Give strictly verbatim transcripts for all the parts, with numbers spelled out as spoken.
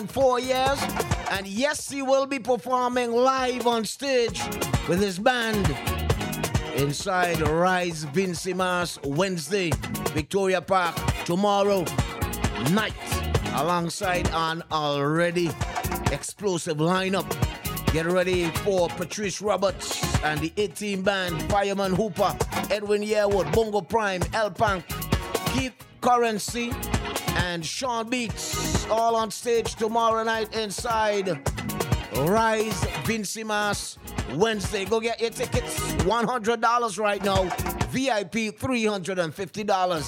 four years. And yes, he will be performing live on stage with his band inside Rise Vincimas Wednesday, Victoria Park, tomorrow night, alongside an already explosive lineup. Get ready for Patrice Roberts and the A-Team Band, Fireman Hooper, Edwin Yearwood, Bongo Prime, El Punk, Keith Currency, and Sean Beats, all on stage tomorrow night inside Rise Vincimas Wednesday. Go get your tickets, one hundred dollars right now. V I P, three hundred fifty dollars.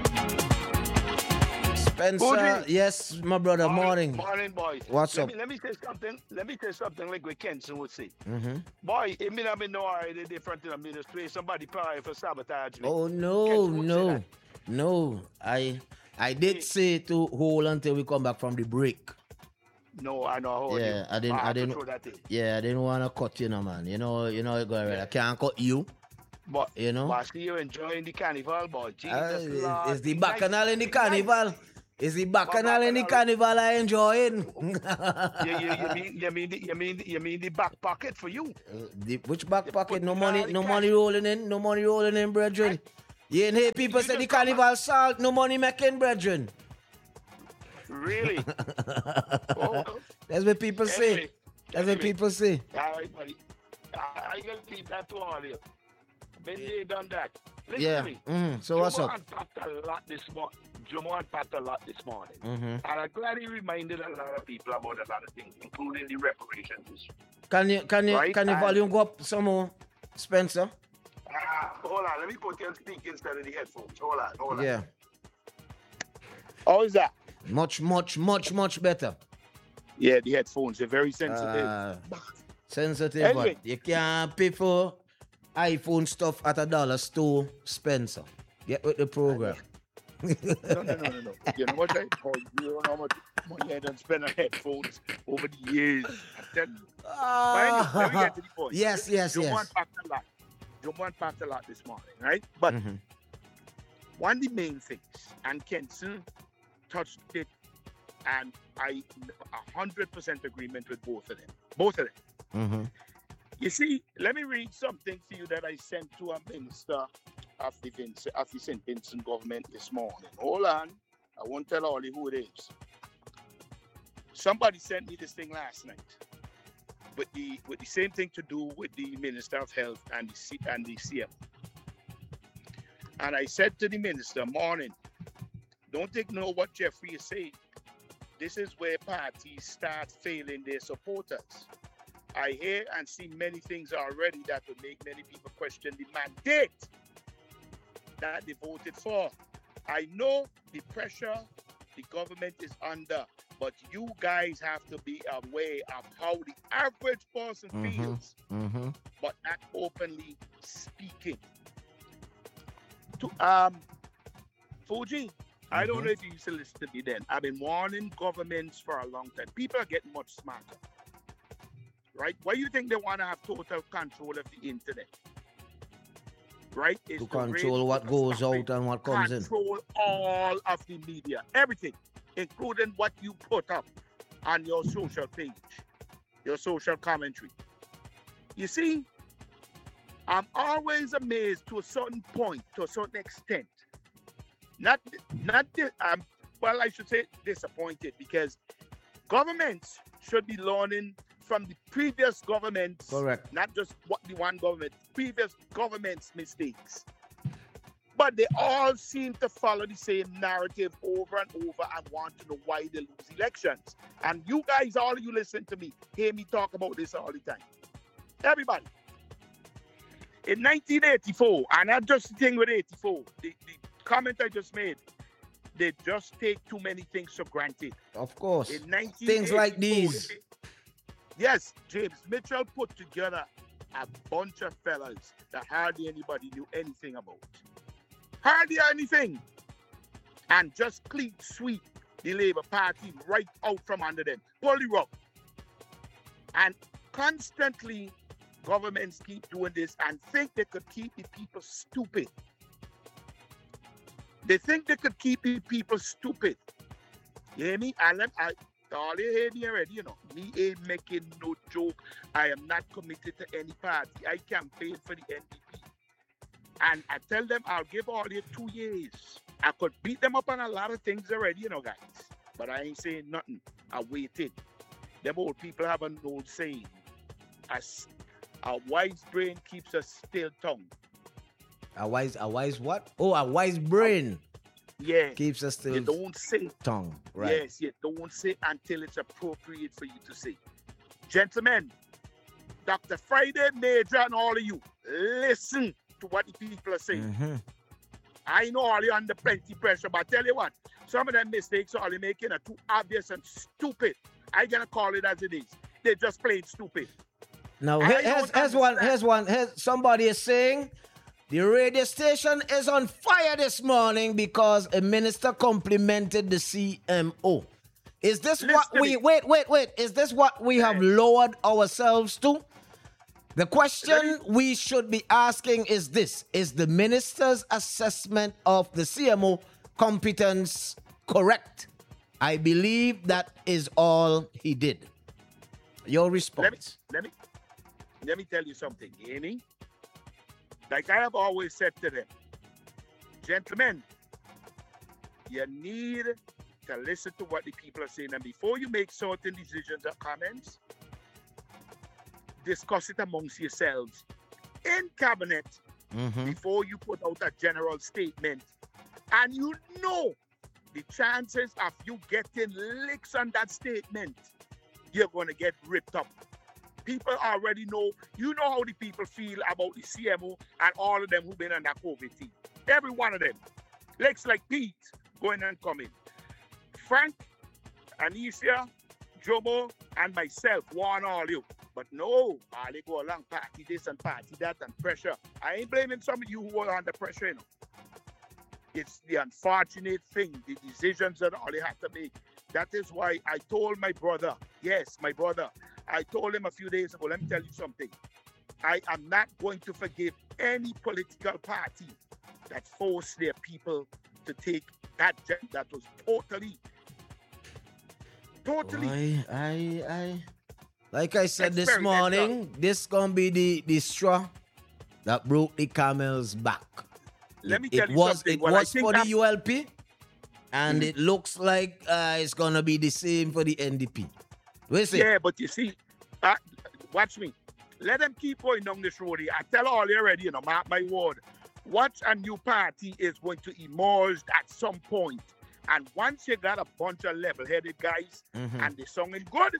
Spencer, Good. yes, my brother, morning. Morning, boy. What's let up? Me, let me say something. Let me say something like what Kenson would say. Mm-hmm. Boy, it may not be no already different in the ministry. Somebody probably for sabotage me. Oh, no, Kenson would say no, that. no. I I did say to hold until we come back from the break. No, I know how Yeah, you. I didn't, I have to didn't, throw that in. yeah, I didn't want to cut you, no, man. You know, you know, it go right. I can't cut you, But you know. but I see you enjoying the carnival, boy. Jesus, Uh, Lord, is, is the be bacchanal nice, in the be nice. carnival? Is the bacchanal in the bacchanal. carnival I enjoying? You, you, you mean you mean the, you mean you mean the back pocket for you? The, which back pocket? put No the money, all the no cash. money rolling in, no money rolling in, brethren. You ain't hear people You say the just come carnival salt, no money making, brethren. Really? Oh, That's what people say. anyway, That's what anyway. people say. All right, buddy. I, I gonna keep that to all of you. Been there, done that. Listen Yeah. to me. Mm, so what's up? Juwan packed a lot this morning. Juwan packed a lot this morning. Mm-hmm. And I'm glad he reminded a lot of people about a lot of things, including the reparations issue. Can you can you Right, can you and- volume go up some more, Spencer? Ah, hold on, let me put you on speak instead of the headphones. Hold on, hold on. Yeah. How is that? Much, much, much, much better. Yeah, the headphones are very sensitive. Uh, sensitive, Anyway. but you can't pay for iPhone stuff at a dollar store, Spencer. Get with the program. no, no, no, no, no. You know what I oh, you don't know how much money I done spend on headphones over the years. I'm telling you. But anyway, let me get to the point. Yes, yes, Juwan yes. packed a lot. Juwan packed a lot this morning, right? But Mhm. one of the main things, and Kenson touched it, and I a hundred percent agreement with both of them. Both of them. Mhm. You see, let me read something to you that I sent to a minister of the Vincent, of the Saint Vincent government this morning. Hold on, I won't tell all you who it is. Somebody sent me this thing last night, with the with the same thing to do with the Minister of Health and the C, and the C M. And I said to the minister, morning, don't ignore what Jeffrey is saying. This is where parties start failing their supporters. I hear and see many things already that will make many people question the mandate that they voted for. I know the pressure the government is under, but you guys have to be aware of how the average person Mhm. feels, Mm-hmm. but not openly speaking. To um, Fuji, I don't Mhm. know if you used to listen to me then. I've been warning governments for a long time. People are getting much smarter, right? Why do you think they want to have total control of the internet? Right? It's To to raise control what goes stop it, out and what comes in. control all of the media, everything, including what you put up on your social page, your social commentary. You see, I'm always amazed to a certain point, to a certain extent. Not, not, di- um, well, I should say disappointed, because governments should be learning from the previous governments, Correct. not just what the one government, previous government's mistakes. But they all seem to follow the same narrative over and over and want to know why they lose elections. And you guys, all of you listen to me, hear me talk about this all the time. Everybody. In nineteen eighty-four, and not just the thing with eighty-four, the, the comment I just made, they just take too many things for granted. Of course. In nineteen Things like eighty-four, these. Yes, James Mitchell put together a bunch of fellas that hardly anybody knew anything about. Hardly anything. And just clean sweep the Labour Party right out from under them. Pull the rug. And constantly, governments keep doing this and think they could keep the people stupid. They think they could keep the people stupid. You hear me? And let, I, all you hear me already, you know, me ain't making no joke. I am not committed to any party. I campaign for the N D P. And I tell them I'll give all you two years. I could beat them up on a lot of things already, you know, guys. But I ain't saying nothing. I waited. Them old people have an old saying. A, a wise brain keeps a still tongue. A wise, a wise what? Oh, a wise brain. Yeah. Keeps a still You don't say. tongue. Right. Yes, you don't say until it's appropriate for you to say. Gentlemen, Doctor Friday, Major, and all of you, listen to what the people are saying. Mm-hmm. I know all you under plenty pressure, but I tell you what, some of them mistakes all you making are too obvious and stupid. I gonna call it as it is. They're just plain stupid. Now, I here- don't here's, here's one. understand. Here's one. Here's, somebody is saying the radio station is on fire this morning because a minister complimented the C M O. Is this Listen what to we me. wait, wait, wait? Is this what we have lowered ourselves to? The question we should be asking is this: is the minister's assessment of the C M O competence correct? I believe that is all he did. Your response. Let me, let me, let me tell you something, you hear me? Like I have always said to them, gentlemen, you need to listen to what the people are saying. And before you make certain decisions or comments, discuss it amongst yourselves in cabinet Mhm. before you put out a general statement. And you know the chances of you getting licks on that statement, you're going to get ripped up. People already know, you know how the people feel about the C M O and all of them who've been on that COVID team. Every one of them. Licks like Pete going and coming. Frank, Anisha, Jomo, and myself warn all you. But no, all they go along party this and party that and pressure. I ain't blaming some of you who are under pressure, you know. It's the unfortunate thing, the decisions that all they have to make. That is why I told my brother, yes, my brother, I told him a few days ago, let me tell you something. I am not going to forgive any political party that forced their people to take that job that was totally, totally. I, I, I, like I said this Experimental. morning, this gonna be the, the straw that broke the camel's back. Let me it, tell it you was, something. It Well, I was think for the I'm- U L P, and Mhm. it looks like uh, it's gonna be the same for the N D P. We see. Yeah, but you see, uh, watch me. Let them keep going down this road here. I tell all you already, you know, mark my word. Watch a new party is going to emerge at some point. And once you got a bunch of level-headed guys Mhm. and the song is good,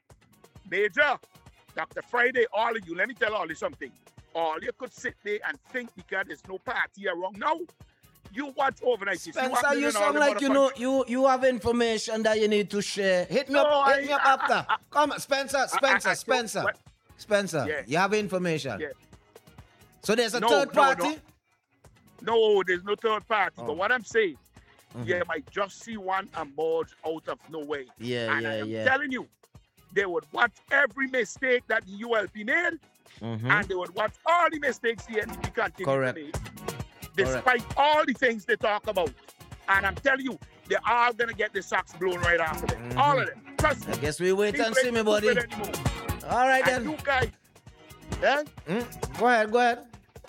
Major, Doctor Friday, all of you, let me tell all you something. All you could sit there and think because there's no party around now. You watch overnight. You see what Spencer, happening you in all sound the like you know motherfuckers. you you have information that you need to share. Hit me No, up, hit I- me up I- after. I- I- Come, on, Spencer, Spencer, I- I- Spencer, what? Spencer. Yeah. You have information. Yeah. So there's a No, third no, party. no. No, there's no third party. Oh. But what I'm saying, Mhm. you might just see one emerge out of nowhere. Yeah, and I yeah, am yeah. telling you, they would watch every mistake that the U L P made, Mhm. and they would watch all the mistakes the N D P continue Correct. to make, despite all the things they talk about. And I'm telling you, they're all gonna get the socks blown right after them. Mhm. All of them. Trust me. I guess we wait People and see, ain't me, buddy. stupid anymore. All right And then. you guys, eh? Mm, Go ahead, go ahead.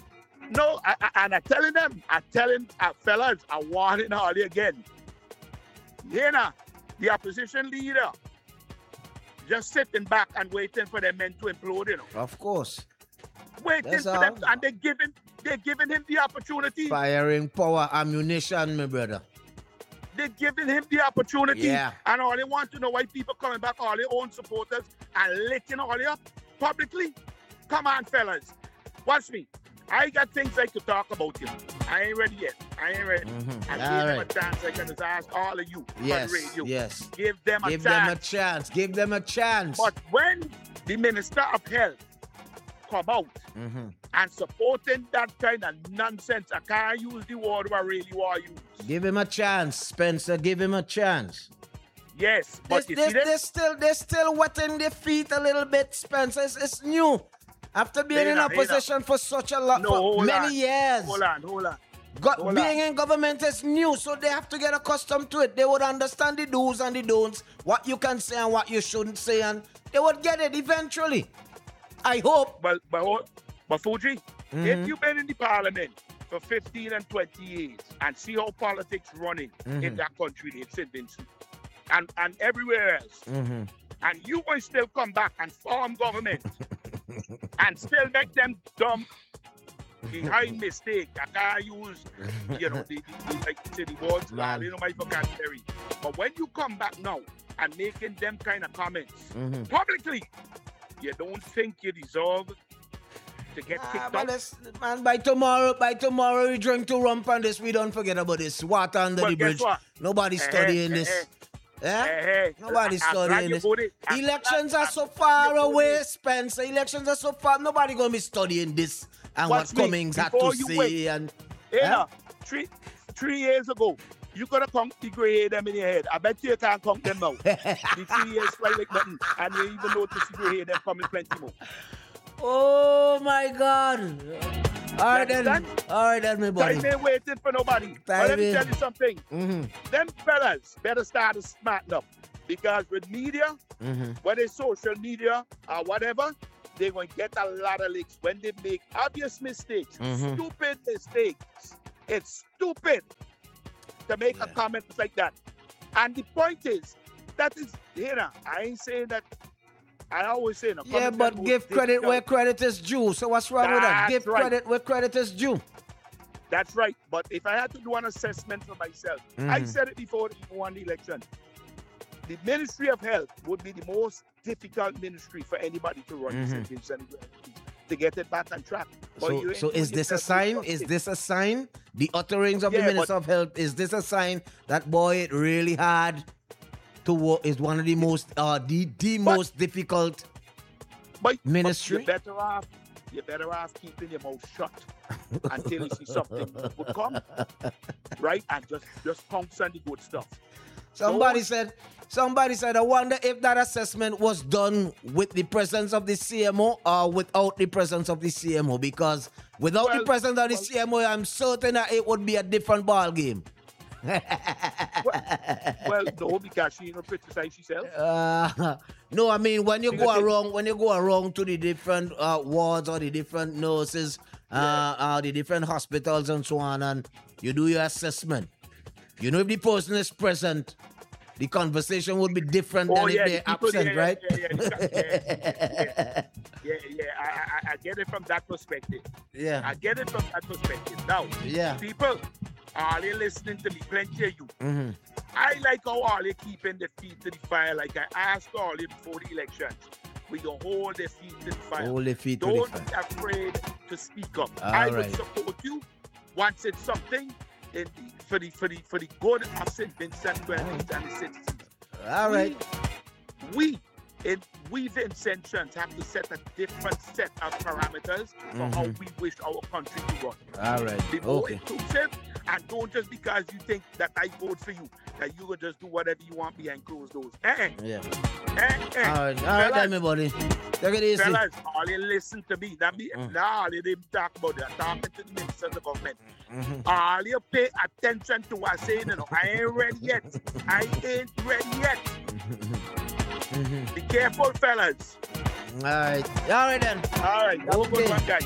No, I, I, and I'm telling them, I'm telling uh, fellas, I'm warning all you again. You know, the opposition leader just sitting back and waiting for their men to implode, you know. Of course. Waiting That's for them, all. and they're giving, they're giving him the opportunity. Firing power ammunition, my brother. They're giving him the opportunity. Yeah. And all they want to know why people coming back, all their own supporters, and licking all you up publicly. Come on, fellas. Watch me. I got things I could talk about you. I ain't ready yet. I ain't ready. Mhm. I All give them a right. chance. I can just ask all of you Yes, on radio. yes. Give them a Give them a chance. chance. Give them a chance. But when the Minister of Health come out Mhm. and supporting that kind of nonsense, I can't use the word I really want to use. Give him a chance, Spencer. Give him a chance. Yes, but This, you this, see that? this still, they're still wetting their feet a little bit, Spencer. It's, it's new. After being Hey, in now, hey, opposition for such a lot, No, for hold many on. years. Hold on, hold on. Go- Hold being on. in government is new, so they have to get accustomed to it. They would understand the do's and the don'ts, what you can say and what you shouldn't say, and they would get it eventually. I hope. But but hold- but Fuji, Mhm. if you've been in the parliament for fifteen and twenty years and see how politics running Mhm. in that country, in Saint Vincent, and, and everywhere else, Mm-hmm. and you will still come back and form government and still make them dumb behind mistake. I can't use, you know, the, the, the like say the words, Man. you know, my vocabulary. But when you come back now and making them kind of comments Mm-hmm. publicly, you don't think you deserve to get Ah, kicked but out? this, man, by tomorrow, by tomorrow, we drink to rump and this. We don't forget about this water under But the guess bridge. what? Nobody's Eh, studying eh, this. eh, Yeah? Hey, hey, Nobody's I'm glad studying you this. put it. I'm Elections glad- are I'm so glad far you put away, it. Spencer. Elections are so far. Nobody gonna be studying this and Watch what me. Cummings had to Before you say. wait. And Hey, Huh? now, three, three years ago, you could have count the grey hair them in your head. I bet you can't count them now. The three years fly like nothing, and you even notice the grey hair them coming plenty more. oh my God! All right then. understand? All right then, my buddy. Time ain't waiting for nobody. But let me Time tell you something. Mm-hmm. Them fellas better start to smarten up. Because with media, Mm-hmm. whether it's social media or whatever, they're going to get a lot of licks when they make obvious mistakes, Mhm. stupid mistakes. It's stupid to make a Yeah. comment like that. And the point is, that is, you know, I ain't saying that. I always say, no, Yeah, comment but that give most credit where difficult. credit is due. So what's wrong with that? That's Give right. credit where credit is due. That's right. But if I had to do an assessment for myself, I Mhm. said it before even won the election. The Ministry of Health would be the most difficult ministry for anybody to run Mhm. Saint Vincent and Grenadines, to get it back on track. But So, you ain't so doing is this a yourself sign? justice. Is this a sign? The utterings of Yeah, the but- Minister of Health, is this a sign that boy it really hard to work? Is one of the most, uh, the the But- most difficult But, ministry? but you're better off. You're better off keeping your mouth shut until you see something would come, right? And just just pounce on the good stuff. Somebody So- said, somebody said, I wonder if that assessment was done with the presence of the C M O or without the presence of the C M O. Because without the Well, presence of the well- C M O, I'm certain that it would be a different ball game. Well, no, because she ain't gonna criticize herself. Uh, no, I mean when you go Because it- around, when you go around to the different uh, wards or the different nurses, uh, uh, the different hospitals and so on, and you do your assessment. You know if the person is present, the conversation would be different Oh, than yeah, if the they're people- absent, yeah, yeah, right? yeah, yeah, Yeah, yeah, I, I, I get it from that perspective. Yeah, I get it from that perspective. Now, yeah. people, are they listening to me? Plenty of you. Mm-hmm. I like how all they keeping their feet to the fire. Like I asked all they before the elections, we gonna hold their feet to the fire. Hold the feet to the Don't fire. be afraid to speak up. All I right. would support you once it's something in the, for the for the for the good of Saint Vincent Grenadines and the citizens. All right. We, we in we Vincentians have to set a different set of parameters for how Mhm. we wish our country to run. All right. Be more Okay. inclusive, and don't just because you think that I vote for you that you will just do whatever you want behind closed doors. Eh, Yeah. eh, eh, eh. All right. All right, then, my buddy. Take it easy. Fellas, all they listen to me. That me, Mm. nah, all they didn't talk about that. Talking to the minister of the government. Mhm. All you pay attention to what I'm saying, you know, I ain't ready yet. I ain't ready yet. Mhm. Be careful, fellas. All right. All right then. All right, have a Okay. good one, guys.